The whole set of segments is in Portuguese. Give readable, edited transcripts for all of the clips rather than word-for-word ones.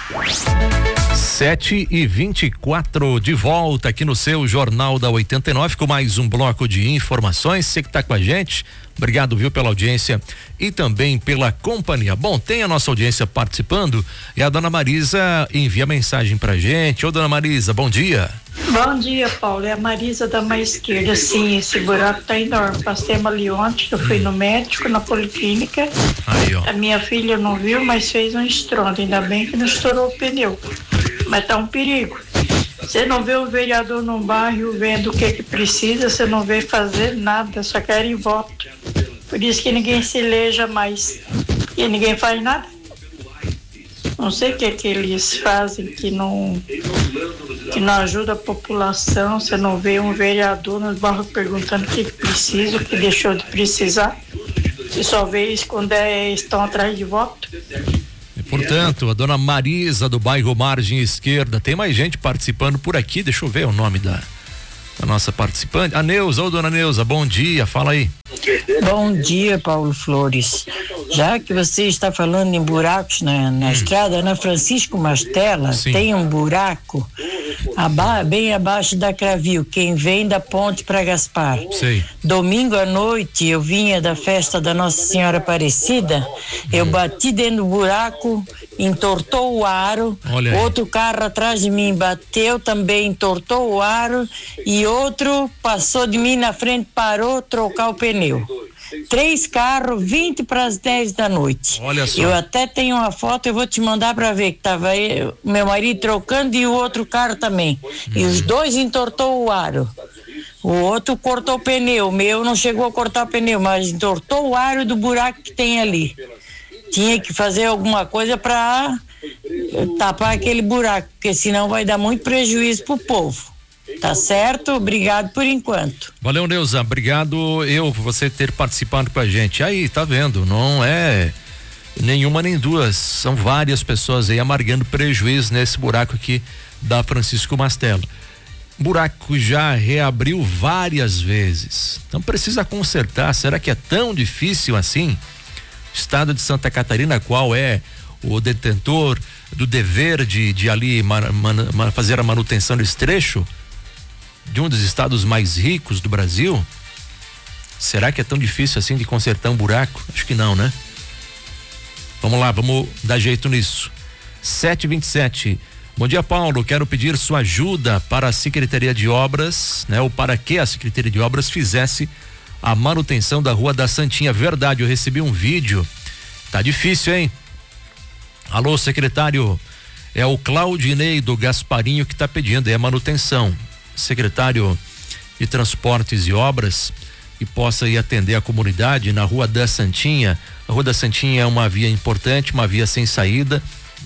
7h24, de volta aqui no seu Jornal da 89 com mais um bloco de informações. Você que está com a gente, obrigado, viu, pela audiência e também pela companhia. Bom, tem a nossa audiência participando e a dona Marisa envia mensagem pra gente. Ô, dona Marisa, bom dia. Bom dia, Paulo. É a Marisa da Mãe Esquerda. Sim, esse buraco tá enorme. Passei ali ontem, que eu fui no médico, na policlínica. Aí, ó. A minha filha não viu, mas fez um estrondo. Ainda bem que não estourou o pneu. Mas tá um perigo. Você não vê o vereador no bairro vendo o que precisa, você não vê fazer nada, só querem voto. Por isso que ninguém se eleja mais. E ninguém faz nada. Não sei o que eles fazem que não ajuda a população. Você não vê um vereador nos bairros perguntando o que precisa, o que deixou de precisar. Você só vê isso quando estão atrás de voto. E, portanto, a dona Marisa do bairro Margem Esquerda. Tem mais gente participando por aqui. Deixa eu ver o nome da nossa participante. A Neuza. Ô, dona Neuza, bom dia, fala aí. Bom dia, Paulo Flores. Já que você está falando em buracos na estrada, na Francisco Mastella, Sim. tem um buraco bem abaixo da Cravil, quem vem da ponte para Gaspar. Sei. Domingo à noite eu vinha da festa da Nossa Senhora Aparecida, eu bati dentro do buraco, entortou o aro, Olha aí. outro carro atrás de mim bateu também, entortou o aro, e outro passou de mim na frente, parou, trocar o pneu. 3 carros, 20 para as 10 da noite. Olha só. Eu até tenho uma foto, eu vou te mandar para ver, que tava aí, meu marido trocando e o outro carro também. E os dois entortou o aro. O outro cortou o pneu, o meu não chegou a cortar o pneu, mas entortou o aro do buraco que tem ali. Tinha que fazer alguma coisa para tapar aquele buraco, porque senão vai dar muito prejuízo pro povo. Tá certo? Obrigado por enquanto. Valeu, Neuza, obrigado por você ter participado com a gente. Aí, tá vendo, não é nenhuma nem duas, são várias pessoas aí amargando prejuízo nesse buraco aqui da Francisco Mastella. O buraco já reabriu várias vezes, então precisa consertar. Será que é tão difícil assim? Estado de Santa Catarina, qual é o detentor do dever de ali fazer a manutenção desse trecho? De um dos estados mais ricos do Brasil? Será que é tão difícil assim de consertar um buraco? Acho que não, né? Vamos lá, vamos dar jeito nisso. 7h27. Bom dia, Paulo. Quero pedir sua ajuda para a Secretaria de Obras, né? Ou para que a Secretaria de Obras fizesse a manutenção da Rua da Santinha. Verdade, eu recebi um vídeo. Tá difícil, hein? Alô, secretário. É o Claudinei do Gasparinho que tá pedindo aí a manutenção. Secretário de Transportes e Obras, que possa ir atender a comunidade na Rua da Santinha. A Rua da Santinha é uma via importante, uma via sem saída,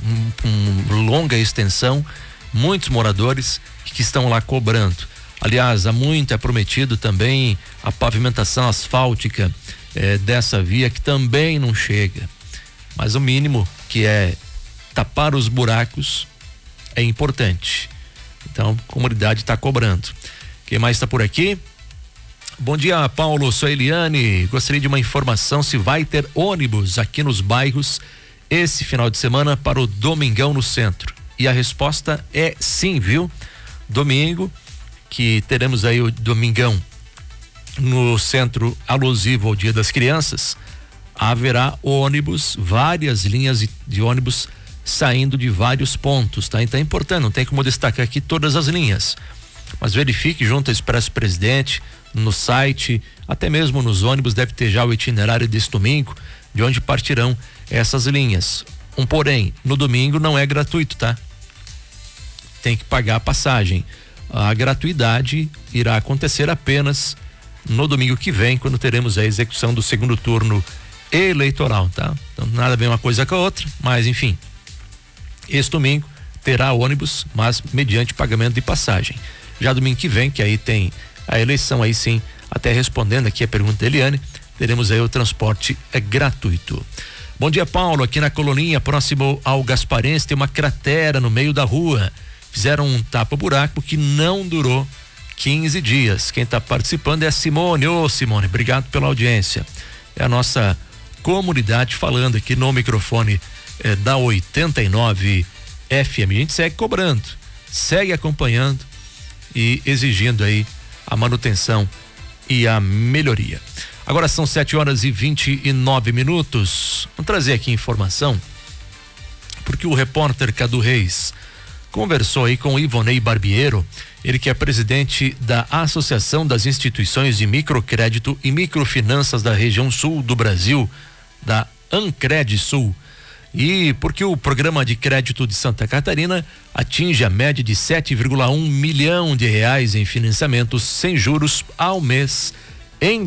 longa extensão, muitos moradores que estão lá cobrando. Aliás, há muito é prometido também a pavimentação asfáltica dessa via, que também não chega. Mas o mínimo, que é tapar os buracos, é importante. Então, a comunidade está cobrando. Quem mais está por aqui? Bom dia, Paulo, sou a Eliane. Gostaria de uma informação se vai ter ônibus aqui nos bairros esse final de semana para o Domingão no centro. E a resposta é sim, viu? Domingo, que teremos aí o Domingão no centro alusivo ao Dia das Crianças, haverá ônibus, várias linhas de ônibus saindo de vários pontos, tá? Então é importante, não tem como destacar aqui todas as linhas, mas verifique junto ao Expresso Presidente, no site, até mesmo nos ônibus deve ter já o itinerário desse domingo, de onde partirão essas linhas. Porém, no domingo não é gratuito, tá? Tem que pagar a passagem. A gratuidade irá acontecer apenas no domingo que vem, quando teremos a execução do segundo turno eleitoral, tá? Então nada a ver uma coisa com a outra, mas enfim. Esse domingo terá ônibus, mas mediante pagamento de passagem. Já domingo que vem, que aí tem a eleição, aí sim, até respondendo aqui a pergunta da Eliane, teremos aí o transporte gratuito. Bom dia, Paulo. Aqui na Coloninha, próximo ao Gasparense, tem uma cratera no meio da rua. Fizeram um tapa-buraco que não durou 15 dias. Quem está participando é a Simone. Ô, Simone, obrigado pela audiência. É a nossa comunidade falando aqui no microfone da 89 FM. A gente segue cobrando, segue acompanhando e exigindo aí a manutenção e a melhoria. Agora são 7h29. Vamos trazer aqui informação, porque o repórter Cadu Reis conversou aí com o Ivonei Barbiero, ele que é presidente da Associação das Instituições de Microcrédito e Microfinanças da região sul do Brasil, da Ancredsul. E porque o programa de crédito de Santa Catarina atinge a média de 7,1 milhão de reais em financiamentos sem juros ao mês em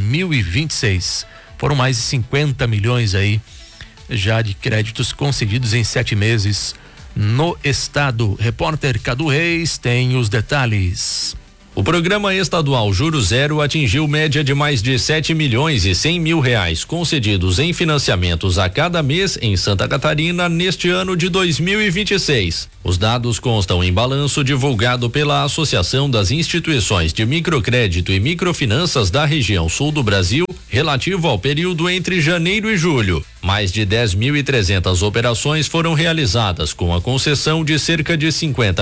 2026. Foram mais de 50 milhões aí já de créditos concedidos em 7 meses no estado. Repórter Cadu Reis tem os detalhes. O programa estadual Juro Zero atingiu média de mais de 7.100.000 reais concedidos em financiamentos a cada mês em Santa Catarina neste ano de 2026. Os dados constam em balanço divulgado pela Associação das Instituições de Microcrédito e Microfinanças da região sul do Brasil, relativo ao período entre janeiro e julho. Mais de 10.300 operações foram realizadas com a concessão de cerca de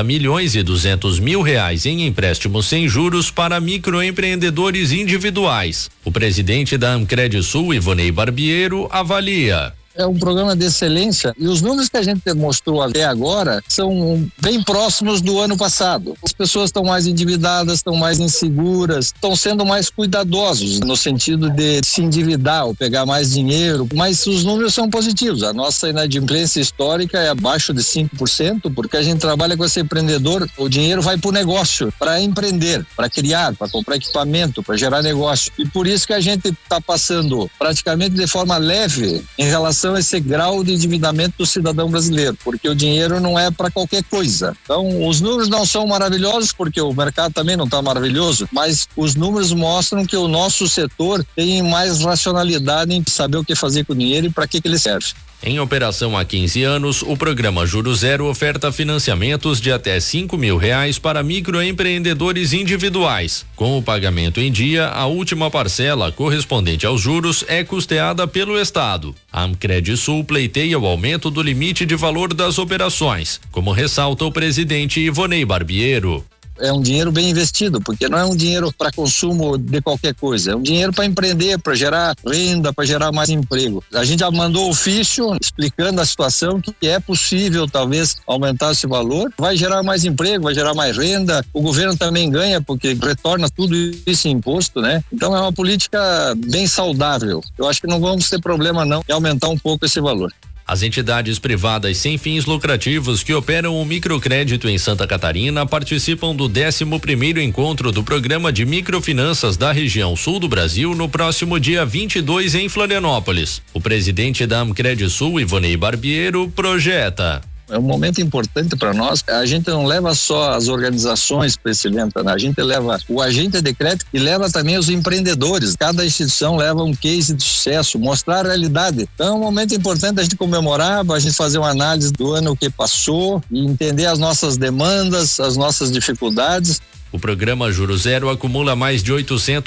50.200.000 reais em empréstimos sem juros para microempreendedores individuais. O presidente da Ancredsul, Ivonei Barbiero, avalia. É um programa de excelência e os números que a gente mostrou até agora são bem próximos do ano passado. As pessoas estão mais endividadas, estão mais inseguras, estão sendo mais cuidadosos no sentido de se endividar ou pegar mais dinheiro, mas os números são positivos. A nossa inadimplência histórica é abaixo de 5%, porque a gente trabalha com esse empreendedor, o dinheiro vai para o negócio, para empreender, para criar, para comprar equipamento, para gerar negócio. E por isso que a gente está passando praticamente de forma leve em relação a esse grau de endividamento do cidadão brasileiro, porque o dinheiro não é para qualquer coisa. Então, os números não são maravilhosos, porque o mercado também não está maravilhoso, mas os números mostram que o nosso setor tem mais racionalidade em saber o que fazer com o dinheiro e para que ele serve. Em operação há 15 anos, o programa Juro Zero oferta financiamentos de até R$5.000 reais para microempreendedores individuais. Com o pagamento em dia, a última parcela correspondente aos juros é custeada pelo Estado. A Ancredsul pleiteia o aumento do limite de valor das operações, como ressalta o presidente Ivonei Barbiero. É um dinheiro bem investido, porque não é um dinheiro para consumo de qualquer coisa, é um dinheiro para empreender, para gerar renda, para gerar mais emprego. A gente já mandou o ofício explicando a situação, que é possível talvez aumentar esse valor, vai gerar mais emprego, vai gerar mais renda, o governo também ganha porque retorna tudo isso em imposto, né? Então é uma política bem saudável. Eu acho que não vamos ter problema não em aumentar um pouco esse valor. As entidades privadas sem fins lucrativos que operam o microcrédito em Santa Catarina participam do 11º encontro do Programa de Microfinanças da região sul do Brasil no próximo dia 22 em Florianópolis. O presidente da Ancredsul, Ivonei Barbiero, projeta. É um momento importante para nós. A gente não leva só as organizações para esse evento, né? A gente leva o agente de crédito e leva também os empreendedores. Cada instituição leva um case de sucesso, mostrar a realidade. Então é um momento importante a gente comemorar, a gente fazer uma análise do ano que passou e entender as nossas demandas, as nossas dificuldades. O programa Juro Zero acumula mais de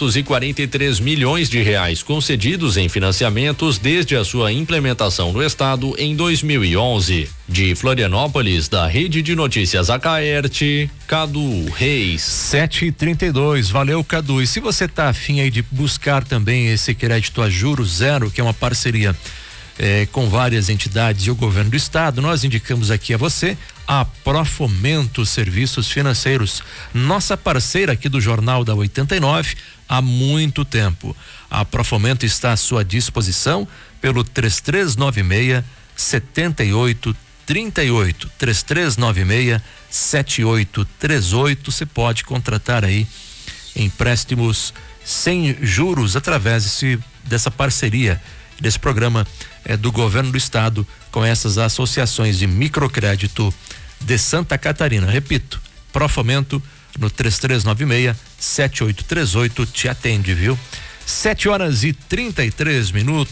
843 milhões de reais concedidos em financiamentos desde a sua implementação no estado em 2011. De Florianópolis, da Rede de Notícias Acaerte, Cadu Reis. 7h32, valeu, Cadu. E se você tá afim aí de buscar também esse crédito a Juro Zero, que é uma parceria com várias entidades e o governo do estado, nós indicamos aqui a você a Profomento Serviços Financeiros, nossa parceira aqui do Jornal da 89 há muito tempo. A Profomento está à sua disposição pelo 3396-7838, 3396-7838. Você pode contratar aí empréstimos sem juros através dessa parceria, desse programa do governo do estado com essas associações de microcrédito de Santa Catarina. Repito, Profomento no 3396-7838 te atende, viu? 7h33,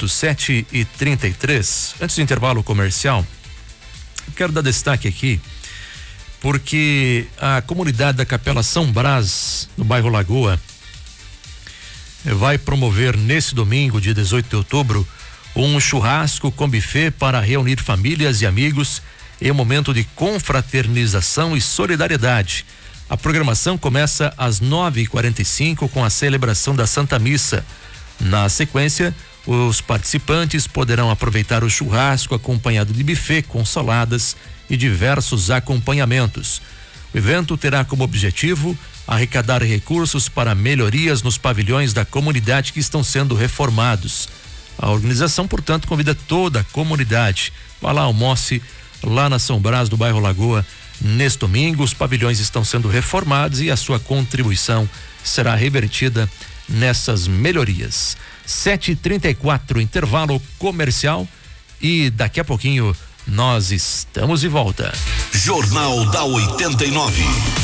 7h33. Antes do intervalo comercial, quero dar destaque aqui porque a comunidade da Capela São Brás, no bairro Lagoa, vai promover nesse domingo, dia 18 de outubro, um churrasco com buffet para reunir famílias e amigos em um momento de confraternização e solidariedade. A programação começa às 9h45 com a celebração da Santa Missa. Na sequência, os participantes poderão aproveitar o churrasco acompanhado de buffet com saladas e diversos acompanhamentos. O evento terá como objetivo arrecadar recursos para melhorias nos pavilhões da comunidade que estão sendo reformados. A organização, portanto, convida toda a comunidade. Vá lá, almoce lá na São Brás do bairro Lagoa. Neste domingo, os pavilhões estão sendo reformados e a sua contribuição será revertida nessas melhorias. 7h34, intervalo comercial, e daqui a pouquinho nós estamos de volta. Jornal da 89.